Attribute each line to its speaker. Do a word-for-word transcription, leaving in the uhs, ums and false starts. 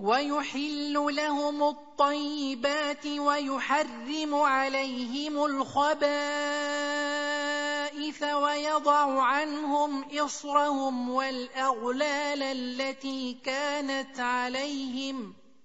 Speaker 1: ويحل لهم الطيبات ويحرم عليهم الخبائث ويضع عنهم إصرهم والأغلال التي كانت عليهم